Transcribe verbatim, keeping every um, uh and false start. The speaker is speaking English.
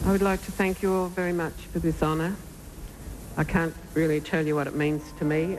I would like to thank you all very much for this honour. I can't really tell you what it means to me.